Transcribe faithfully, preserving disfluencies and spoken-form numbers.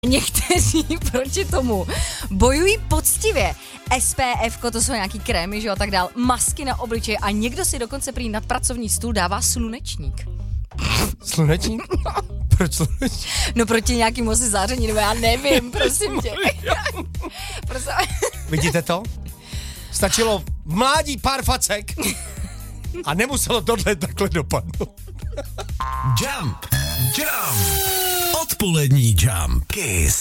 Někteří proti tomu bojují poctivě. S P F, to jsou nějaký krémy, že jo, a tak dál, masky na obličeji a někdo si dokonce prý na pracovní stůl dává slunečník. Slunečník? Proč slunečník? No proti nějakým asi záření, nebo já nevím, prosím tě. Prosím. Vidíte to? Stačilo v mládí pár facek a nemuselo tohle takhle dopadnout. Jump, jump, odpolední Jump, Kiss.